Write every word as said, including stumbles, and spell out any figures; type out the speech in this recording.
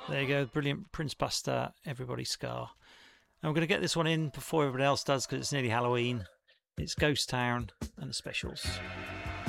There you go, brilliant Prince Buster, Everybody Scar. And we're going to get this one in before everybody else does because it's nearly Halloween. It's Ghost Town and the Specials.